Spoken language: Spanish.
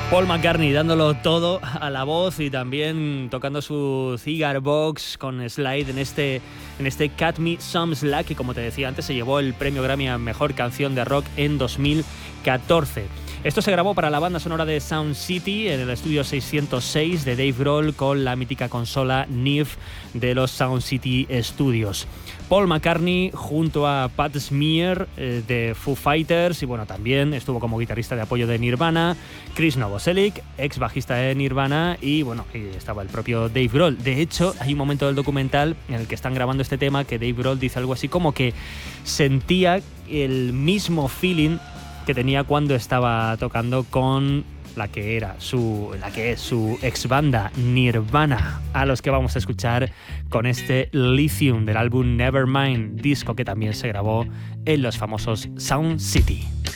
Paul McCartney dándolo todo a la voz y también tocando su cigar box con slide en este Cut Me Some Slack, que como te decía antes se llevó el premio Grammy a Mejor Canción de Rock en 2014. Esto se grabó para la banda sonora de Sound City en el estudio 606 de Dave Grohl con la mítica consola Neve de los Sound City Studios. Paul McCartney junto a Pat Smear de Foo Fighters y bueno, también estuvo como guitarrista de apoyo de Nirvana, Chris Novoselic, ex bajista de Nirvana y bueno, y estaba el propio Dave Grohl. De hecho, hay un momento del documental en el que están grabando este tema que Dave Grohl dice algo así como que sentía el mismo feeling que tenía cuando estaba tocando con la que es su ex banda Nirvana, a los que vamos a escuchar con este Lithium del álbum Nevermind, disco que también se grabó en los famosos Sound City.